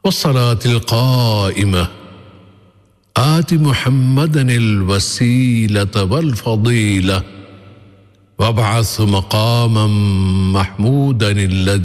वस्सलातिल क़ाइमा आति मुहम्मदनिल वसीलत वल फ़दीला वबअस मक़ामम महमूदनिल